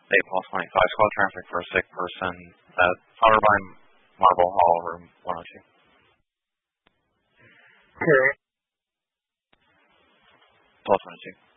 8 plus 25 squad traffic for a sick person at Otterbein Marble Hall, room 102. Okay. Plus 102.